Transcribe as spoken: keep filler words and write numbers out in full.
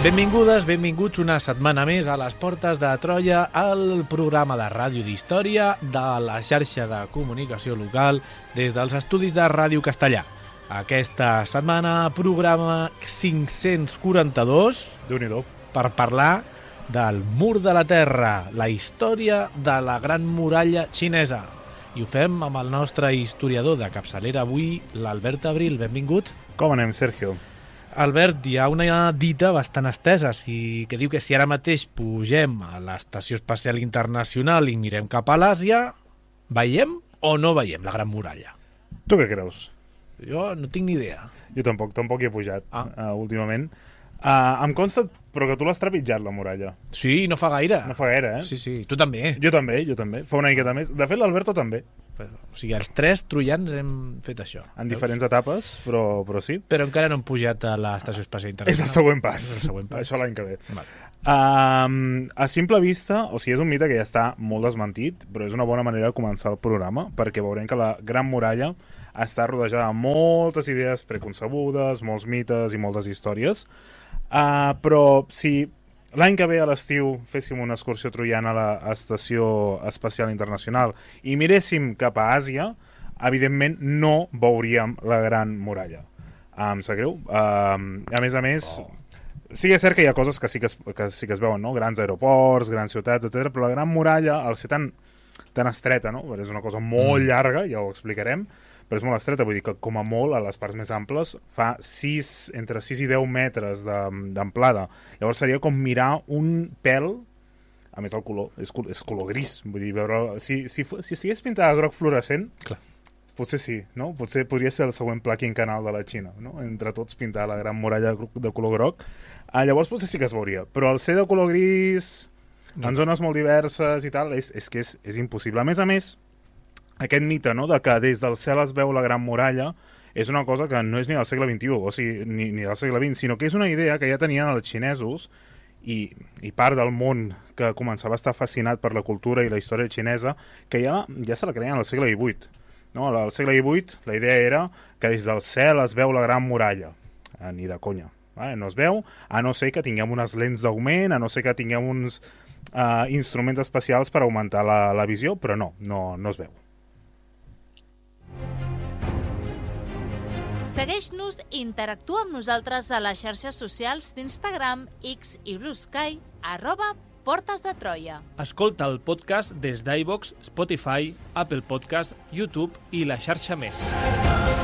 Benvingudes, benvinguts una setmana més a les portes de Troia, al programa de ràdio d'història de la xarxa de comunicació local des dels estudis de Ràdio Castellà. Aquesta setmana, programa cinc-cents quaranta-dos, Déu-n'hi-do, per parlar del Mur de la Terra, la història de la Gran Muralla Xinesa. I ho fem amb el nostre historiador de capçalera avui, l'Albert Abril. Benvingut. Com anem, Sergio? Albert, hi ha una dita bastant estesa si, que diu que si ara mateix pugem a l'Estació Espacial Internacional i mirem cap a l'Àsia, veiem o no veiem la Gran Muralla? Tu què creus? Jo no tinc ni idea. Jo tampoc, tampoc hi he pujat ah. uh, últimament. Uh, em consta, però que tu l'has trepitjat, la muralla. Sí, no fa gaire. No fa gaire, eh? Sí, sí, tu també. Jo també, jo també. Fa una miqueta més. De fet, l'Alberto també. Però, o sigui, els tres troians hem fet això. En veus? Diferents etapes, però, però sí. Però encara no hem pujat a l'Estació Espacial Internacional. És el següent pas. És el següent pas. Això l'any que ve. Vale. Uh, a simple vista, o sigui, és un mite que ja està molt desmentit, però és una bona manera de començar el programa, perquè veurem que la Gran Muralla està rodejada de moltes idees preconcebudes, molts mites i moltes històries. Uh, però si l'any que ve a l'estiu féssim una excursió troiana a l'Estació Espacial Internacional i miréssim cap a Àsia, evidentment no veuríem la Gran Muralla. Uh, em sap greu. Uh, a més a més, oh. sí que és cert que hi ha coses que sí que es, que sí que es veuen, no? Grans aeroports, grans ciutats, etcètera. Però la Gran Muralla, al ser tan, tan estreta, no? És una cosa molt mm. llarga, ja ho explicarem, però és molt estreta, vull dir que com a molt a les parts més amples fa sis, entre sis i deu metres d'amplada. Llavors seria com mirar un pèl, a més el color és, és color gris, vull dir, veure, si, si, si estigués pintada groc fluorescent, clar, potser sí, no? Potser podria ser el següent pla quinquennal de la Xina, no? Entre tots pintar la Gran Muralla de color groc. Ah, llavors potser sí que es veuria, però el ser de color gris, no, en zones molt diverses i tal, és, és que és, és impossible. A més a més, aquest mite, no?, de que des del cel es veu la Gran Muralla és una cosa que no és ni del segle vint-i-u, o sigui, ni, ni del segle vint, sinó que és una idea que ja tenien els xinesos i, i part del món que començava a estar fascinat per la cultura i la història xinesa, que ja, ja se la creien al segle divuit. No? Al segle divuit la idea era que des del cel es veu la Gran Muralla. Eh, ni de conya. Eh? No es veu, a no ser que tinguem unes lents d'augment, a no ser que tinguem uns eh, instruments especials per augmentar la, la visió, però no, no, no es veu. Segueix-nos i interactua amb nosaltres a les xarxes socials d'Instagram, X i Blue Sky, arroba Portes de Troia. Escolta el podcast des d'iVoox, Spotify, Apple Podcast, YouTube i la xarxa més.